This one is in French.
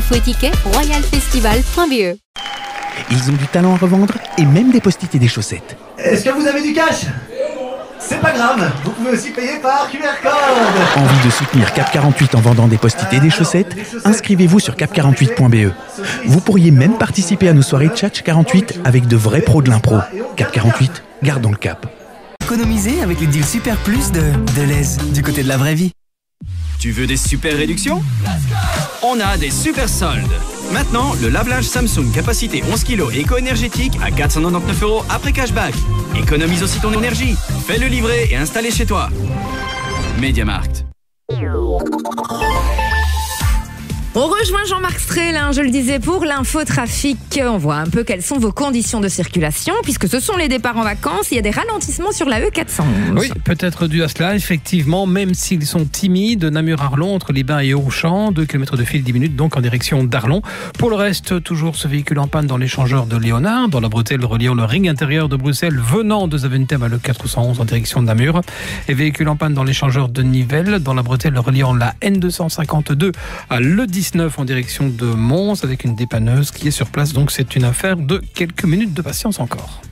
Info et tickets, royalfestival.be. Ils ont du talent à revendre et même des post-it et des chaussettes. Est-ce que vous avez du cash? C'est pas grave, vous pouvez aussi payer par QR code. Envie de soutenir Cap 48 en vendant des post-it et des chaussettes? Inscrivez-vous sur cap48.be. Vous pourriez même participer à nos soirées Tchatch 48 avec de vrais pros de l'impro. Cap 48, gardons le cap. Économiser avec les deals Super Plus de Deleuze, du côté de la vraie vie. Tu veux des super réductions? On a des super soldes. Maintenant, le lave-linge Samsung capacité 11 kg éco-énergétique à 499 € après cashback. Économise aussi ton énergie. Fais-le livrer et installer chez toi. MediaMarkt. On rejoint Jean-Marc Strel, je le disais, pour l'infotrafic. On voit un peu quelles sont vos conditions de circulation, puisque ce sont les départs en vacances. Il y a des ralentissements sur la E411. Oui, peut-être dû à cela, effectivement, même s'ils sont timides. Namur-Arlon, entre les Bains et Auchan, 2 km de fil, 10 minutes, donc en direction d'Arlon. Pour le reste, toujours ce véhicule en panne dans l'échangeur de Léonard, dans la bretelle reliant le ring intérieur de Bruxelles, venant de Zaventem à l'E411 en direction de Namur. Et véhicule en panne dans l'échangeur de Nivelles, dans la bretelle reliant la N252 à l'E19 en direction de Mons, avec une dépanneuse qui est sur place. Donc c'est une affaire de quelques minutes de patience encore.